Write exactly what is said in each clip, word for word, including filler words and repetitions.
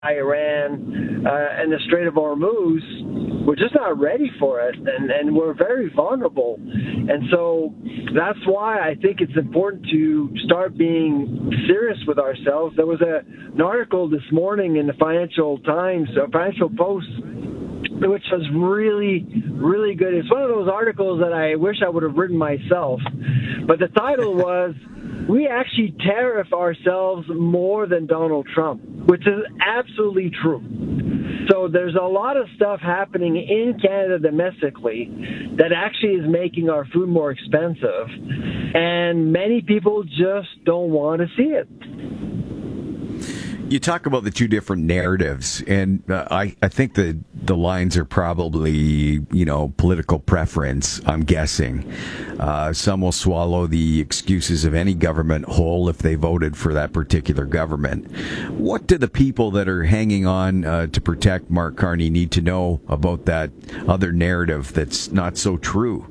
Iran uh, and the Strait of Hormuz, we're just not ready for it, and, and we're very vulnerable. And so that's why I think it's important to start being serious with ourselves. There was a, an article this morning in the Financial Times, uh, Financial Post, which was really, really good. It's one of those articles that I wish I would have written myself. But the title was, "We actually tariff ourselves more than Donald Trump," which is absolutely true. So there's a lot of stuff happening in Canada domestically that actually is making our food more expensive. And many people just don't want to see it. You talk about the two different narratives, and uh, I, I think the the lines are probably, you know, political preference, I'm guessing. Uh, some will swallow the excuses of any government whole if they voted for that particular government. What do the people that are hanging on uh, to protect Mark Carney need to know about that other narrative that's not so true?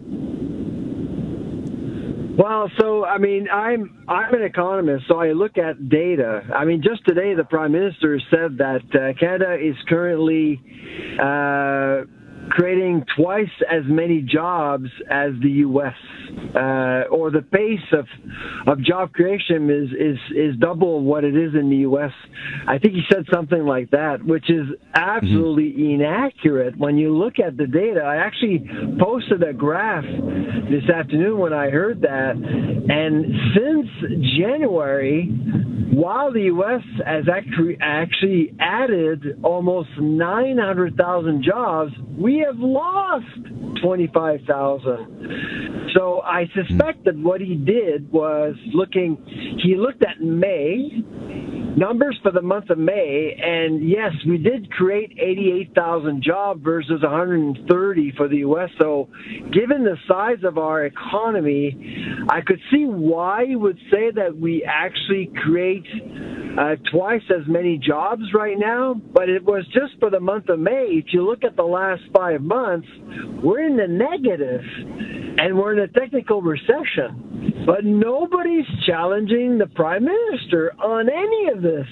Well, so, I mean, I'm I'm an economist, so I look at data. I mean, just today the Prime Minister said that uh, Canada is currently uh, creating twice as many jobs as the U S, uh, or the pace of of job creation is, is, is double what it is in the U S. I think he said something like that, which is absolutely mm-hmm. inaccurate when you look at the data. I actually posted a graph this afternoon when I heard that, and since January, while the U S has actually actually added almost nine hundred thousand jobs, we have lost twenty-five thousand. So I suspect that what he did was looking, he looked at May, numbers for the month of May, and yes, we did create eighty-eight thousand jobs versus one hundred thirty for the U S. So given the size of our economy, I could see why he would say that we actually create uh, twice as many jobs right now, but it was just for the month of May. If you look at the last five months, we're in the negative, and we're in a technical recession. But nobody's challenging the Prime Minister on any of this.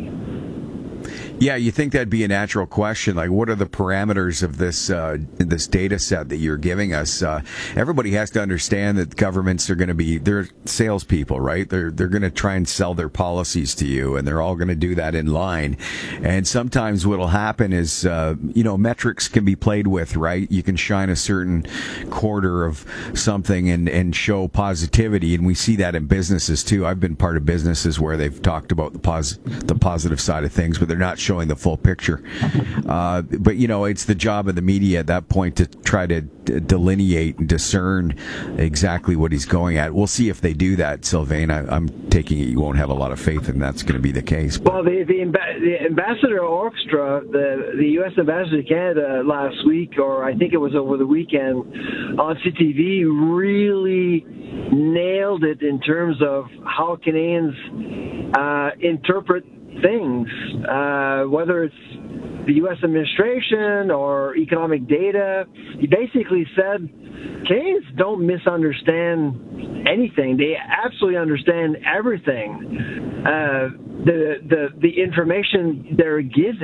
Yeah, you think that'd be a natural question. Like, what are the parameters of this uh, this data set that you're giving us? Uh, everybody has to understand that governments are going to be, they're salespeople, right? They're they're going to try and sell their policies to you, and they're all going to do that in line. And sometimes what'll happen is, uh, you know, metrics can be played with, right? You can shine a certain quarter of something and, and show positivity, and we see that in businesses too. I've been part of businesses where they've talked about the pos- the positive side of things, but they're not showing the full picture. Uh, but, you know, it's the job of the media at that point to try to d- delineate and discern exactly what he's going at. We'll see if they do that, Sylvain. I, I'm taking it you won't have a lot of faith in that's going to be the case. But. Well, the, the, amb- the Ambassador Orkstra, the, the U S Ambassador to Canada last week, or I think it was over the weekend, on C T V really nailed it in terms of how Canadians uh, interpret things, uh, whether it's the U S administration or economic data. He basically said Canadians don't misunderstand anything. They absolutely understand everything, uh, the, the, the information they're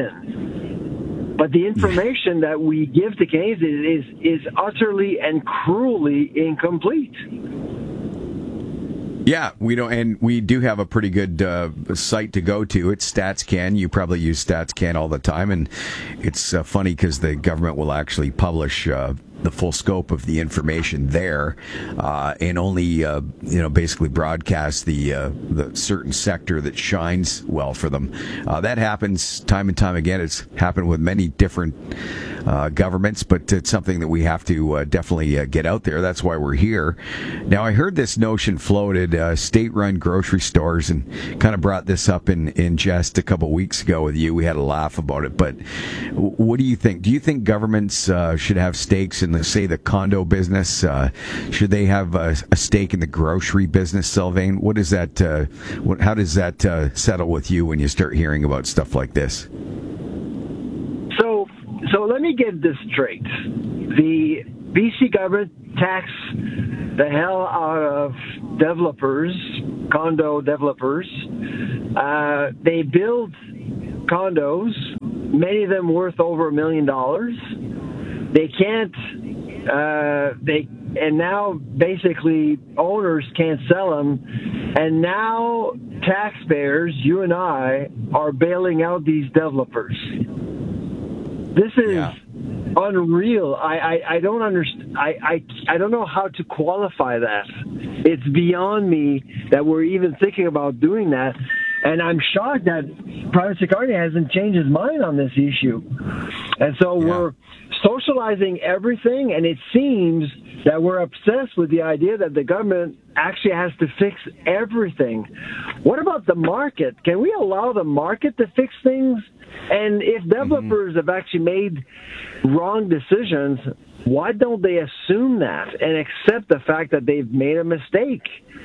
given. But the information that we give to Canadians is, is, is utterly and cruelly incomplete. Yeah, we don't, and we do have a pretty good uh, site to go to. It's StatsCan. You probably use StatsCan all the time, and it's uh, funny because the government will actually publish uh, the full scope of the information there, uh, and only uh, you know basically broadcast the uh, the certain sector that shines well for them. Uh, that happens time and time again. It's happened with many different uh, governments, but it's something that we have to uh, definitely uh, get out there. That's why we're here. Now, I heard this notion floated, uh, state-run grocery stores, and kind of brought this up in in jest a couple weeks ago with you. We had a laugh about it, but what do you think? Do you think governments uh, should have stakes in, the, say, the condo business? Uh, should they have a, a stake in the grocery business, Sylvain? What is that? Uh, what, how does that uh, settle with you when you start hearing about stuff like this? So, so let me get this straight. The B C government tax the hell out of developers, condo developers. Uh, they build condos, many of them worth over a million dollars. They can't, uh, they, and now basically owners can't sell them. And now taxpayers, you and I, are bailing out these developers. This is yeah. unreal. I, I, I don't understand. I, I, I don't know how to qualify that. It's beyond me that we're even thinking about doing that. And I'm shocked that Prime Minister Carney hasn't changed his mind on this issue. And so yeah. we're socializing everything, and it seems that we're obsessed with the idea that the government actually has to fix everything. What about the market? Can we allow the market to fix things? And if developers mm-hmm. have actually made wrong decisions, why don't they assume that and accept the fact that they've made a mistake?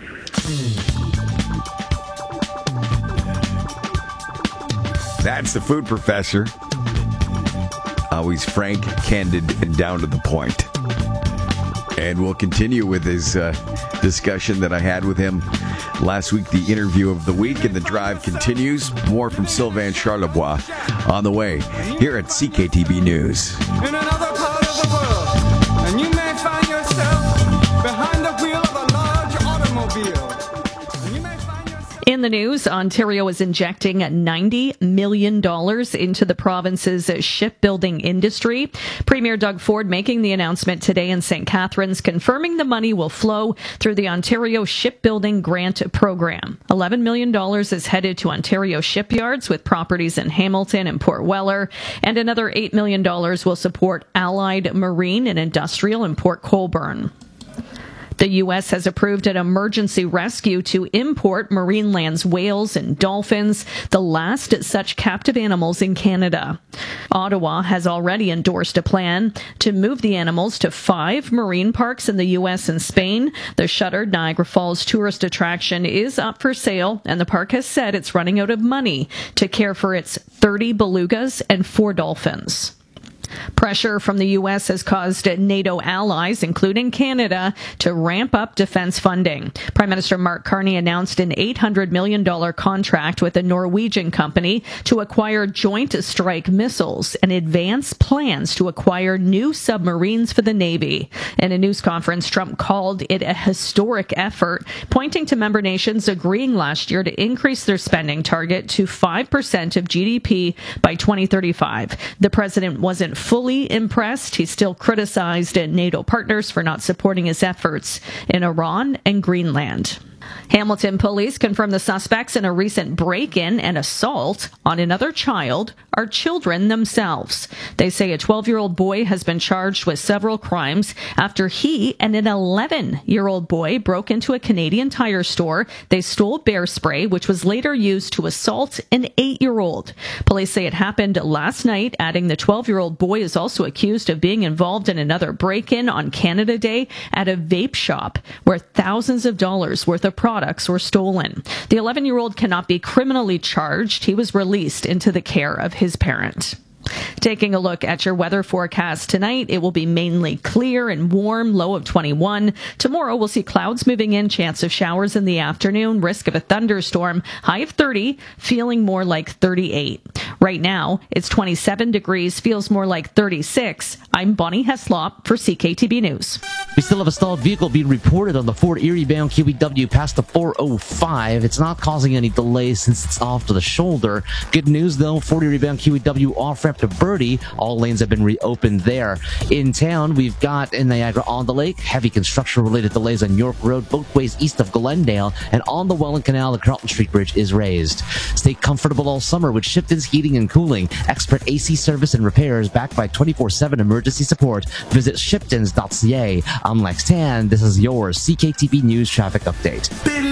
That's the food professor. Always frank, candid, and down to the point. And we'll continue with his uh, discussion that I had with him last week, the interview of the week, and the drive continues. More from Sylvain Charlebois on the way here at C K T B News. In another part of the world, and you may find yourself behind the wheel of a large automobile. In the news, Ontario is injecting ninety million dollars into the province's shipbuilding industry. Premier Doug Ford making the announcement today in Saint Catharines, confirming the money will flow through the Ontario Shipbuilding Grant Program. eleven million dollars is headed to Ontario shipyards with properties in Hamilton and Port Weller, and another eight million dollars will support Allied Marine and Industrial in Port Colborne. The U S has approved an emergency rescue to import Marineland's whales and dolphins, the last such captive animals in Canada. Ottawa has already endorsed a plan to move the animals to five marine parks in the U S and Spain. The shuttered Niagara Falls tourist attraction is up for sale, and the park has said it's running out of money to care for its thirty belugas and four dolphins. Pressure from the U S has caused NATO allies, including Canada, to ramp up defense funding. Prime Minister Mark Carney announced an eight hundred million dollars contract with a Norwegian company to acquire Joint Strike missiles and advance plans to acquire new submarines for the Navy. In a news conference, Trump called it a historic effort, pointing to member nations agreeing last year to increase their spending target to five percent of G D P by twenty thirty-five. The president wasn't fully impressed. He still criticized NATO partners for not supporting his efforts in Iran and Greenland. Hamilton police confirm the suspects in a recent break-in and assault on another child are children themselves. They say a twelve-year-old boy has been charged with several crimes after he and an eleven-year-old boy broke into a Canadian Tire store. They stole bear spray, which was later used to assault an eight-year-old. Police say it happened last night, adding the twelve-year-old boy is also accused of being involved in another break-in on Canada Day at a vape shop where thousands of dollars worth of products were stolen. The eleven-year-old cannot be criminally charged. He was released into the care of his parent. Taking a look at your weather forecast tonight, it will be mainly clear and warm, low of twenty-one. Tomorrow we'll see clouds moving in, chance of showers in the afternoon, risk of a thunderstorm, high of thirty, feeling more like thirty-eight. Right now, it's twenty-seven degrees, feels more like thirty-six. I'm Bonnie Heslop for C K T B News. We still have a stalled vehicle being reported on the Fort Erie bound Q E W past the four oh five. It's not causing any delays since it's off to the shoulder. Good news though, Fort Erie bound Q E W off-ramp to Birdie. All lanes have been reopened there. In town, we've got in Niagara-on-the-Lake, heavy construction-related delays on York Road, both ways east of Glendale, and on the Welland Canal, the Carlton Street Bridge is raised. Stay comfortable all summer with Shipton's Heating and Cooling. Expert A C service and repairs backed by twenty-four seven emergency support. Visit shiptons dot c a. I'm Lex Tan. This is your C K T B News Traffic Update.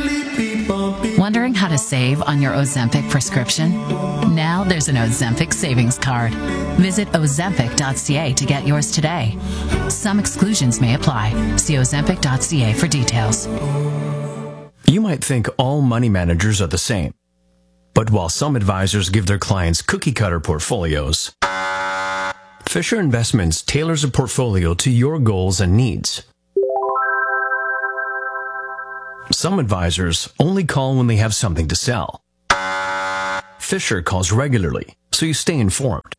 Wondering how to save on your Ozempic prescription? Now there's an Ozempic savings card. Visit ozempic dot c a to get yours today. Some exclusions may apply. See ozempic dot c a for details. You might think all money managers are the same. But while some advisors give their clients cookie-cutter portfolios, Fisher Investments tailors a portfolio to your goals and needs. Some advisors only call when they have something to sell. Fisher calls regularly so you stay informed.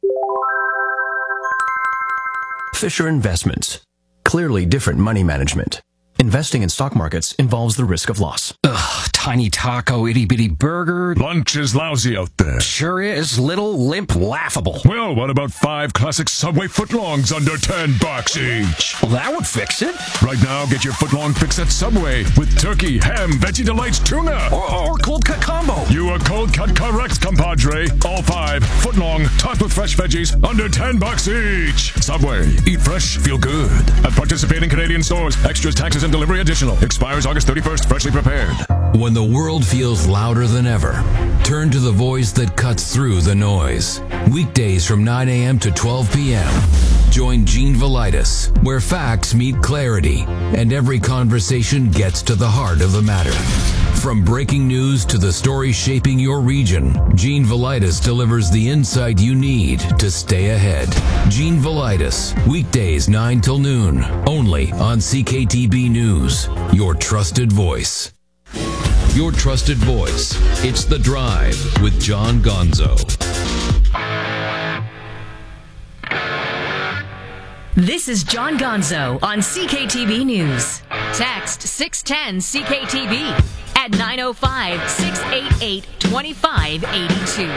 Fisher Investments. Clearly different money management. Investing in stock markets involves the risk of loss. Ugh, tiny taco, itty-bitty burger. Lunch is lousy out there. Sure is. Little, limp, laughable. Well, what about five classic Subway footlongs under ten bucks each? Well, that would fix it. Right now, get your footlong fix at Subway with turkey, ham, veggie delights, tuna. Or, or cold cut combo. You are cold cut correct, compadre. All five, footlong, topped with fresh veggies, under ten bucks each. Subway, eat fresh, feel good. At participating Canadian stores, extras, taxes, and delivery additional. Expires August thirty-first, freshly prepared. When the world feels louder than ever, turn to the voice that cuts through the noise. Weekdays from nine a.m. to twelve p.m. Join Gene Velitis, where facts meet clarity, and every conversation gets to the heart of the matter. From breaking news to the stories shaping your region, Gene Velitis delivers the insight you need to stay ahead. Gene Velitis, weekdays nine till noon, only on C K T B News, your trusted voice. Your trusted voice. It's The Drive with John Gonzo. This is John Gonzo on C K T B News. Text six ten C K T B at nine oh five, six eight eight, two five eight two.